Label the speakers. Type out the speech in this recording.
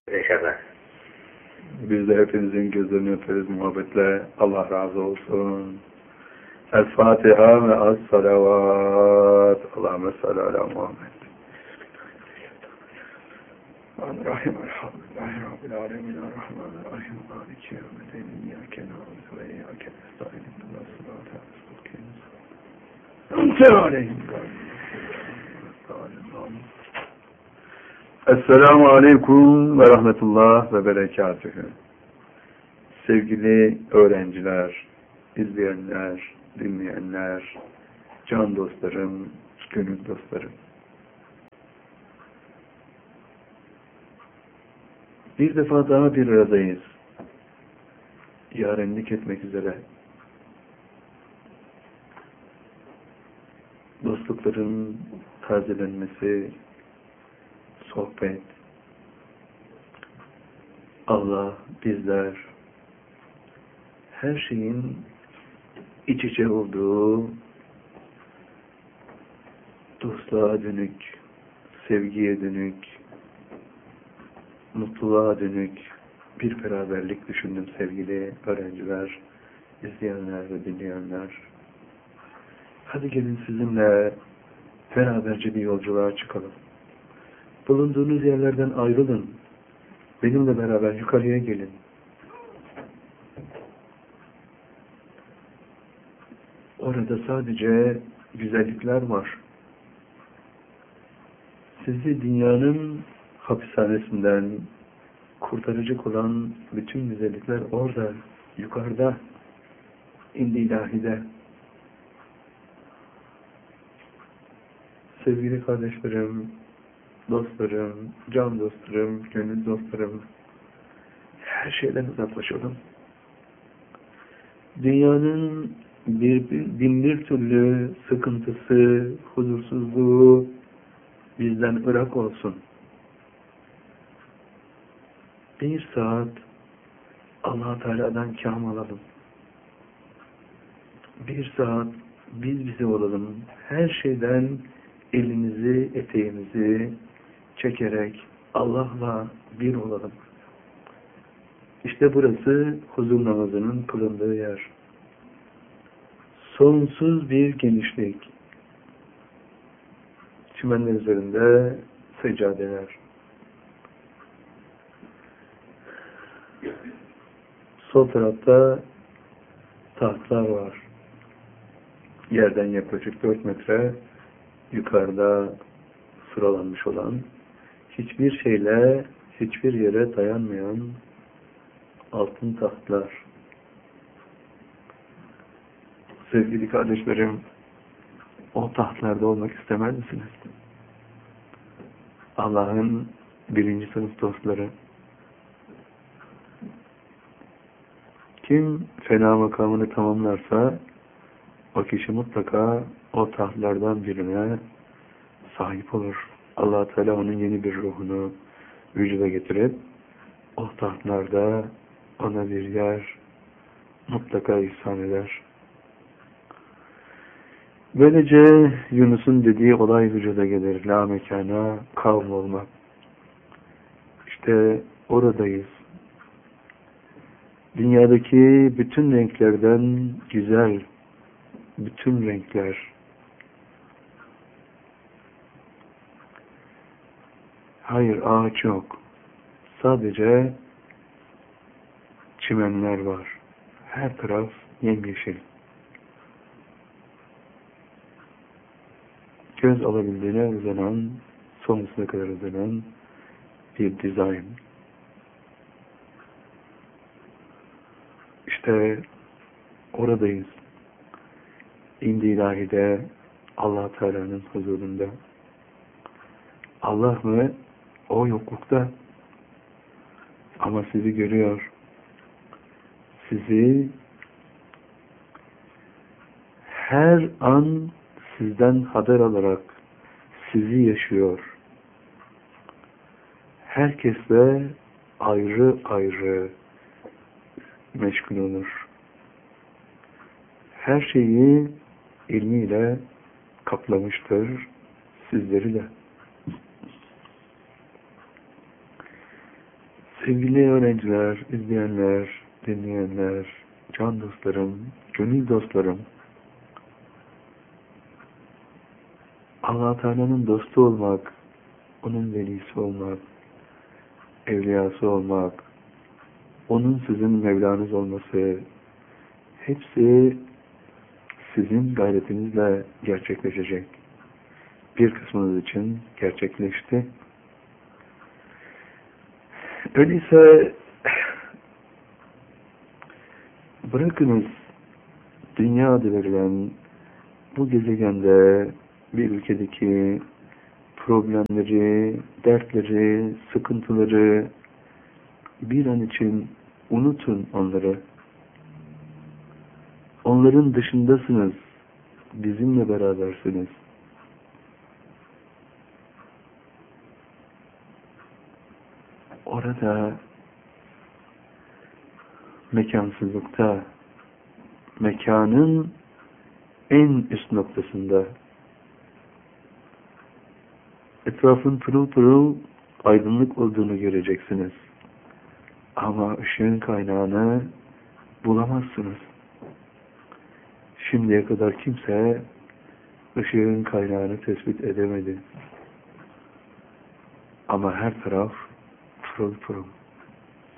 Speaker 1: Yaşarlar.
Speaker 2: Biz de hepinizin gözlerini öperiz muhabbetle. Allah razı olsun. El-Fatiha ve Es-Salavat. Allahümme salli ala Muhammed. Rahim elhamdülillahi Rabbil alemin. Rahmanirrahim. Maliki yevmiddin. İyyâke na'budu ve iyyâke nestaîn. İhdinas sırâtal mustakîm. Ente aleyhim. Esselamu aleyküm ve rahmetullah ve berekatühü. Sevgili öğrenciler, izleyenler, dinleyenler, can dostlarım, gönül dostlarım. Bir defa daha bir aradayız. Yarenlik etmek üzere. Dostlukların tazelenmesi, sohbet, Allah, bizler, her şeyin iç içe olduğu, dostluğa dönük, sevgiye dönük, mutluluğa dönük bir beraberlik düşündüm sevgili öğrenciler, izleyenler ve dinleyenler. Hadi gelin sizinle beraberce bir yolculuğa çıkalım. Bulunduğunuz yerlerden ayrılın. Benimle beraber yukarıya gelin. Orada sadece güzellikler var. Sizi dünyanın hapishanesinden kurtaracak olan bütün güzellikler orada, yukarıda, indi ilahide. Sevgili kardeşlerim, dostlarım, can dostlarım, gönül dostlarım, her şeyden uzaklaşalım. Dünyanın bin bir türlü sıkıntısı, huzursuzluğu bizden ırak olsun. Bir saat Allah-u Teala'dan kâm alalım. Bir saat biz bize olalım. Her şeyden elimizi, eteğimizi çekerek Allah'la bir olalım. İşte burası huzur namazının kılındığı yer. Sonsuz bir genişlik. Çimenler üzerinde seccadeler. Sol tarafta tahtlar var. Yerden yaklaşık 4 metre yukarıda sıralanmış olan, hiçbir şeyle hiçbir yere dayanmayan altın tahtlar. Sevgili kardeşlerim, o tahtlarda olmak istemez misiniz? Allah'ın birinci sınıf dostları. Kim fena makamını tamamlarsa o kişi mutlaka o tahtlardan birine sahip olur. Allah-u Teala onun yeni bir ruhunu vücuda getirip o tahtlarda ona bir yer mutlaka ihsan eder. Böylece Yunus'un dediği olay vücuda gelir. La mekana kavm olmak. İşte oradayız. Dünyadaki bütün renklerden güzel, bütün renkler. Hayır, ağaç yok. Sadece çimenler var. Her taraf yemyeşil. Göz alabildiğine uzanan, sonrasına kadar uzanan bir dizayn. İşte oradayız. İndi ilahide, Allah Teala'nın huzurunda. Allah mı? O yoklukta. Ama sizi görüyor. Sizi her an sizden haber alarak sizi yaşıyor. Herkesle ayrı ayrı meşgul olur. Her şeyi ilmiyle kaplamıştır, sizleri de. Sevgili öğrenciler, izleyenler, dinleyenler, can dostlarım, gönül dostlarım, Allah Teala'nın dostu olmak, onun velisi olmak, evliyası olmak, onun sizin Mevlanız olması, hepsi sizin gayretinizle gerçekleşecek. Bir kısmınız için gerçekleşti. Öyleyse bırakınız dünya adı verilen bu gezegende bir ülkedeki problemleri, dertleri, sıkıntıları bir an için unutun onları. Onların dışındasınız. Bizimle berabersiniz. Orada mekansızlıkta, mekanın en üst noktasında etrafın pırıl pırıl aydınlık olduğunu göreceksiniz. Ama ışığın kaynağını bulamazsınız. Şimdiye kadar kimse ışığın kaynağını tespit edemedi. Ama her taraf pırıl pırıl.